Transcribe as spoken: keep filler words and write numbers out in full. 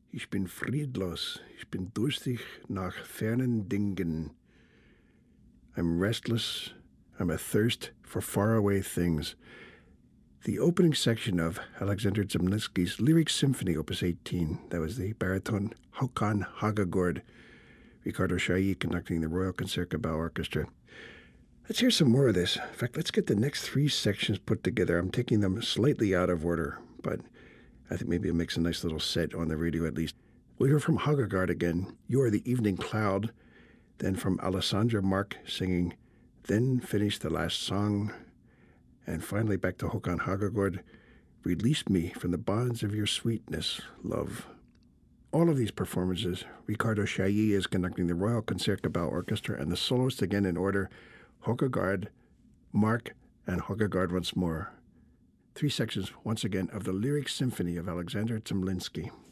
Ich bin friedlos, ich bin durstig nach fernen Dingen. I'm restless, I'm athirst for faraway things. The opening section of Alexander Zemlinsky's Lyric Symphony, Opus eighteen, that was the baritone Håkan Hagagård, Ricardo Chailly conducting the Royal Concertgebouw Orchestra. Let's hear some more of this. In fact, let's get the next three sections put together. I'm taking them slightly out of order, but I think maybe it makes a nice little set on the radio at least. We'll hear from Hagagård again, You Are the Evening Cloud, then from Alessandra Mark singing Then Finish the Last Song, and finally back to Håkan Hagagård, Release Me from the Bonds of Your Sweetness, Love. All of these performances, Ricardo Chailly is conducting the Royal Concertgebouw Orchestra, and the soloists again in order, Hagagård, Mark, and Hagagård once more. Three sections, once again, of the Lyric Symphony of Alexander Zemlinsky.